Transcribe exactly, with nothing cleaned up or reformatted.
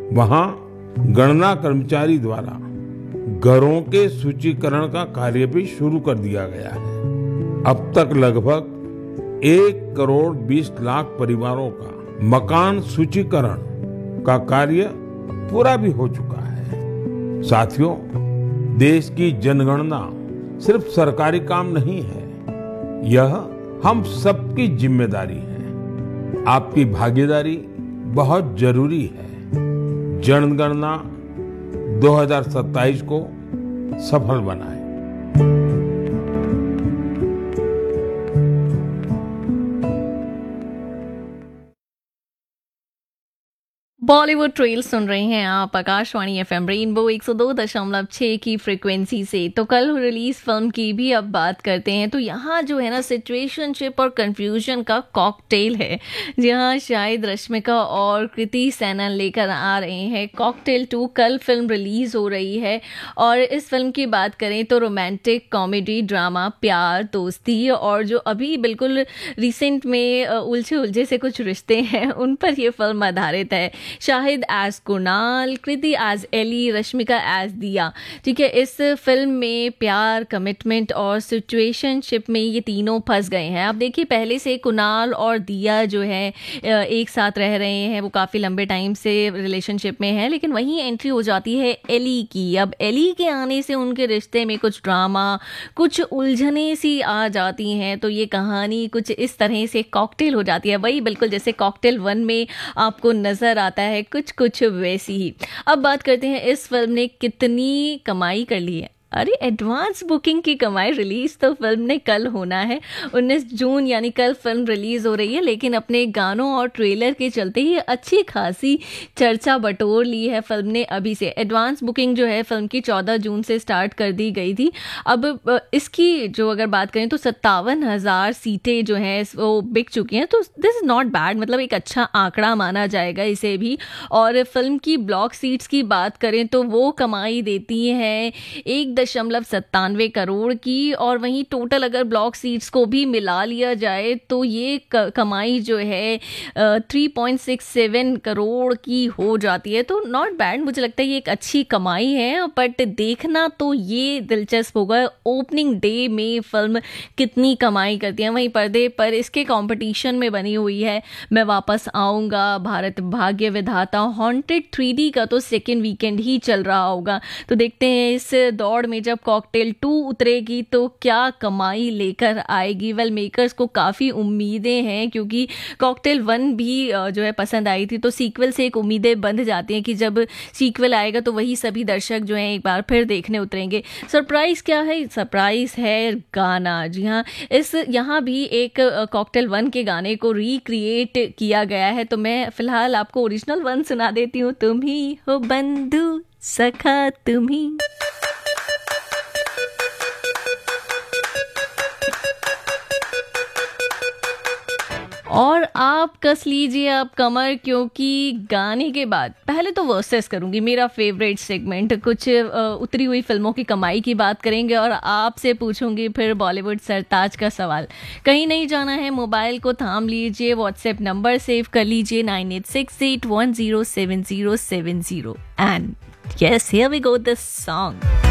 वहां गणना कर्मचारी द्वारा घरों के सूचीकरण का कार्य भी शुरू कर दिया गया है। अब तक लगभग एक करोड़ बीस लाख परिवारों का मकान सूचीकरण का कार्य पूरा भी हो चुका है। साथियों, देश की जनगणना सिर्फ सरकारी काम नहीं है, यह हम सबकी जिम्मेदारी है। आपकी भागीदारी बहुत जरूरी है। जनगणना दो हज़ार सत्ताईस को सफल बनाएं। बॉलीवुड ट्रेल सुन रहे हैं आप आकाशवाणी एफएम रेनबो एक सौ दो दशमलव छह की फ्रीक्वेंसी से। तो कल रिलीज फिल्म की भी अब बात करते हैं। तो यहाँ जो है ना सिचुएशनशिप और कंफ्यूजन का कॉकटेल है, जहाँ शायद रश्मिका और कृति सैनन लेकर आ रहे हैं कॉकटेल टू। कल फिल्म रिलीज हो रही है और इस फिल्म की बात करें तो रोमांटिक कॉमेडी ड्रामा, प्यार, दोस्ती और जो अभी बिल्कुल रिसेंट में उलझे उलझे से कुछ रिश्ते हैं उन पर यह फिल्म आधारित है। शाहिद एज कुणाल, कृति एज एली, रश्मिका एज दिया। ठीक है, इस फिल्म में प्यार, कमिटमेंट और सिचुएशनशिप में ये तीनों फंस गए हैं। अब देखिए, पहले से कुणाल और दिया जो है एक साथ रह रहे हैं, वो काफ़ी लंबे टाइम से रिलेशनशिप में है, लेकिन वहीं एंट्री हो जाती है एली की। अब एली के आने से उनके रिश्ते में कुछ ड्रामा, कुछ उलझने सी आ जाती हैं। तो ये कहानी कुछ इस तरह से कॉकटेल हो जाती है, वही बिल्कुल जैसे कॉकटेल वन में आपको नज़र आता है, कुछ कुछ वैसी ही। अब बात करते हैं इस फिल्म ने कितनी कमाई कर ली है। अरे एडवांस बुकिंग की कमाई। रिलीज तो फिल्म ने कल होना है, उन्नीस जून, यानी कल फिल्म रिलीज हो रही है, लेकिन अपने गानों और ट्रेलर के चलते ही अच्छी खासी चर्चा बटोर ली है फिल्म ने अभी से। एडवांस बुकिंग जो है फिल्म की चौदह जून से स्टार्ट कर दी गई थी। अब इसकी जो अगर बात करें तो सत्तावन हजार सीटें जो हैं वो बिक चुकी हैं। तो दिस इज नॉट बैड, मतलब एक अच्छा आंकड़ा माना जाएगा इसे भी। और फिल्म की ब्लॉक सीट्स की बात करें तो वो कमाई देती हैं एक दशमलव सत्तानवे करोड़ की, और वहीं टोटल अगर ब्लॉक सीट्स को भी मिला लिया जाए तो ये कमाई जो है three point six seven crore की हो जाती है। तो नॉट बैड, मुझे लगता है ये एक अच्छी कमाई है। बट देखना तो ये दिलचस्प होगा ओपनिंग डे में फिल्म कितनी कमाई करती है। वहीं पर्दे पर इसके कंपटीशन में बनी हुई है मैं वापस आऊँगा, भारत भाग्य विधाता, हॉन्टेड थ्री डी का तो सेकेंड वीकेंड ही चल रहा होगा। तो देखते हैं इस दौड़ में जब कॉकटेल टू उतरेगी तो क्या कमाई लेकर आएगी। वेल, मेकर्स को काफ़ी उम्मीदें हैं, क्योंकि कॉकटेल वन भी जो है पसंद आई थी। तो सीक्वल से एक उम्मीदें बंध जाती हैं कि जब सीक्वल आएगा तो वही सभी दर्शक जो हैं एक बार फिर देखने उतरेंगे। सरप्राइज़ क्या है? सरप्राइज़ है गाना। जी हाँ, इस यहाँ भी एक कॉकटेल वन के गाने को रिक्रिएट किया गया है। तो मैं फिलहाल आपको ओरिजिनल वन सुना देती हूँ। तुम ही हो बंधु सखा तुम ही। और आप कस लीजिए आप कमर, क्योंकि गाने के बाद पहले तो वर्सेस करूंगी, मेरा फेवरेट सेगमेंट। कुछ उतरी हुई फिल्मों की कमाई की बात करेंगे और आपसे पूछूंगी फिर बॉलीवुड सरताज का सवाल। कहीं नहीं जाना है, मोबाइल को थाम लीजिए, व्हाट्सएप नंबर सेव कर लीजिए nine eight six eight one zero seven zero seven zero. And yes, here we go this song.